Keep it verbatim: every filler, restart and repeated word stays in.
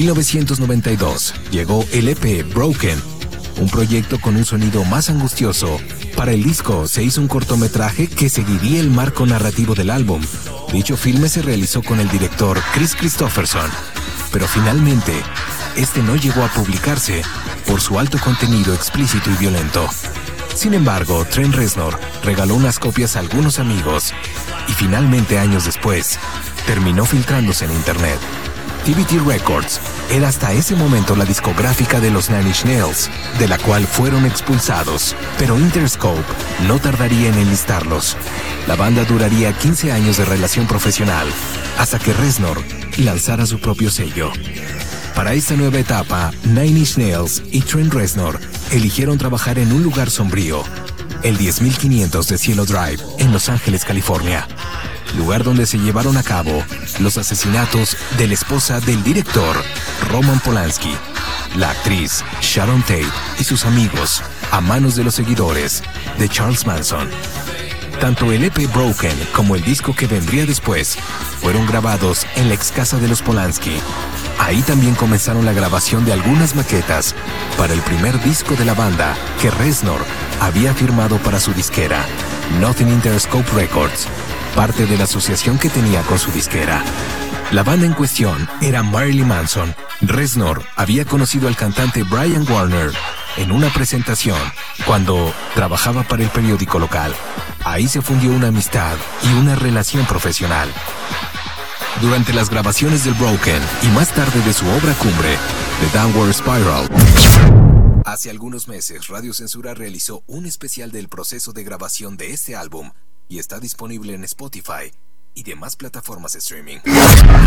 mil novecientos noventa y dos llegó el E P Broken, un proyecto con un sonido más angustioso. Para el disco se hizo un cortometraje que seguiría el marco narrativo del álbum. Dicho filme se realizó con el director Chris Christopherson, pero finalmente este no llegó a publicarse por su alto contenido explícito y violento. Sin embargo, Trent Reznor regaló unas copias a algunos amigos y finalmente, años después, terminó filtrándose en internet. T V T Records era hasta ese momento la discográfica de los Nine Inch Nails, de la cual fueron expulsados, pero Interscope no tardaría en enlistarlos. La banda duraría quince años de relación profesional, hasta que Reznor lanzara su propio sello. Para esta nueva etapa, Nine Inch Nails y Trent Reznor eligieron trabajar en un lugar sombrío, el diez mil quinientos de Cielo Drive, en Los Ángeles, California, lugar donde se llevaron a cabo los asesinatos de la esposa del director, Roman Polanski, la actriz Sharon Tate y sus amigos, a manos de los seguidores de Charles Manson. Tanto el E P Broken como el disco que vendría después fueron grabados en la ex casa de los Polanski. Ahí también comenzaron la grabación de algunas maquetas para el primer disco de la banda que Reznor había firmado para su disquera, Nothing Interscope Records, parte de la asociación que tenía con su disquera. La banda en cuestión era Marilyn Manson. Reznor había conocido al cantante Brian Warner en una presentación cuando trabajaba para el periódico local. Ahí se fundió una amistad y una relación profesional. Durante las grabaciones del Broken y más tarde de su obra cumbre, The Downward Spiral, hace algunos meses Radio Censura realizó un especial del proceso de grabación de este álbum y está disponible en Spotify y demás plataformas de streaming.